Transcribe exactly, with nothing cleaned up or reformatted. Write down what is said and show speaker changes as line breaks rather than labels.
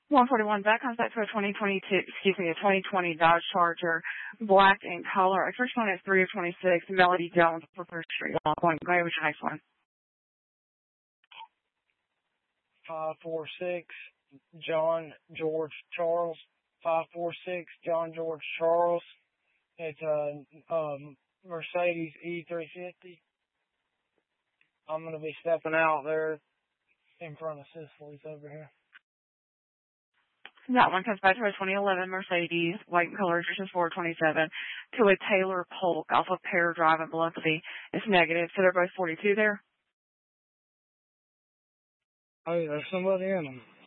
one forty-one, that comes back to a twenty twenty-two, excuse me, a twenty twenty Dodge Charger, black in color. Our first one is three of twenty-six, Melody Jones, for First Street, Longhorn. Go ahead with your next one.
five four six, John George Charles. five four six, John George Charles. It's a um, Mercedes E three fifty. I'm going to be stepping out there in front of Cicely's over here.
That one comes back to a twenty eleven Mercedes, white in color, just four twenty-seven, to a Taylor Polk off of Pear Drive in Biloxi. It's negative, so they're both forty-two there.
Oh, there's somebody in them.